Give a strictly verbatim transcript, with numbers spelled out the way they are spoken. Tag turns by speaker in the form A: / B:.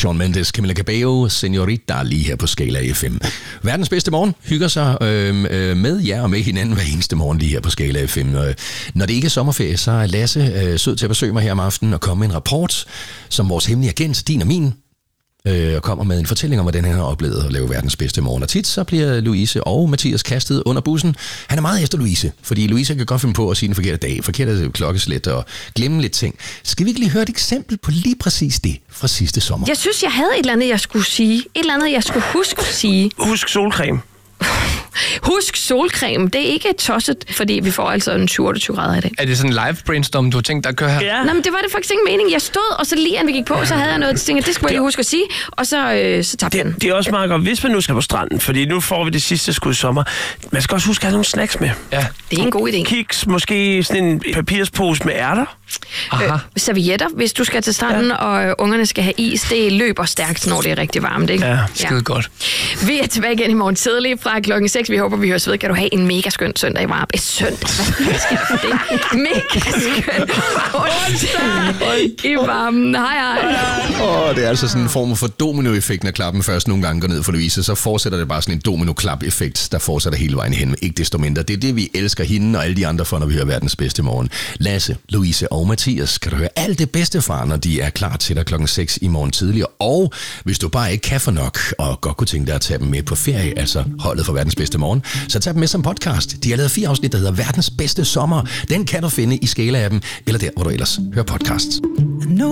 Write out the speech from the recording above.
A: Shawn Mendes, Camila Cabello, Señorita lige her på Skala F M. Verdens bedste morgen hygger sig øh, øh, med jer og med hinanden hver eneste morgen lige her på Skala F M. Øh, når det ikke er sommerferie, så er Lasse øh, sød til at besøge mig her om aftenen og komme med en rapport, som vores hemmelige agent, din og min, øh, og kommer med en fortælling om, hvordan han har oplevet at lave verdens bedste morgen. Og tit så bliver Louise og Mathias kastet under bussen. Han er meget efter Louise, fordi Louise kan godt finde på at sige en forkert dag, forkert klokkeslæt og glemme lidt ting. Skal vi ikke lige høre et eksempel på lige præcis det fra sidste sommer?
B: Jeg synes, jeg havde et eller andet, jeg skulle sige. Et eller andet, jeg skulle huske at sige.
C: Husk solcreme.
B: Husk solcreme. Det er ikke tosset, fordi vi får altså en syvogtyve grader i dag.
D: Er det sådan en live brainstorm, du har tænkt dig at køre her?
C: Ja.
B: Nå, men det var det faktisk ikke mening. Jeg stod, og så lige inden vi gik på, så havde jeg noget, så tænkte jeg, det skulle jeg lige huske at sige, og så, øh, så tabte jeg den.
C: Det er også meget godt, hvis man nu skal på stranden, fordi nu får vi det sidste skud sommer. Man skal også huske at have nogle snacks med.
D: Ja.
B: Det er en god idé.
C: Kiks, måske sådan en papirspose med ærter.
D: Aha.
B: Øh, servietter, hvis du skal til stranden, ja. Og ungerne skal have is. Det løber stærkt, når det er rigtig varmt, ikke?
C: Ja,
D: skide ja. godt.
B: Vi er tilbage igen i morgen tidlig fra klokken seks. Vi håber, vi høres ved. Kan du have en mega skøn søndag i varm? Et søndag? Hvad sker der for det? Mega skøn onsdag i varmen. Hej, hej.
A: Og det er altså sådan en form for dominoeffekt, når klappen først nogle gange går ned for Louise, så fortsætter det bare sådan en domino-klap-effekt, der fortsætter hele vejen hen. Ikke desto mindre. Det er det, vi elsker hende og alle de andre for, når vi hører verdens bedste morgen. Lasse, Louise og Mathias, kan du høre alt det bedste fra, når de er klar til dig klokken seks i morgen tidligere. Og hvis du bare ikke kan for nok, og godt kunne tænke dig at tage dem med på ferie, altså holdet for verdens bedste morgen, så tag dem med som podcast. De har lavet fire afsnit, der hedder Verdens bedste sommer. Den kan du finde i Skala-appen, eller der, hvor du ellers hører podcasts.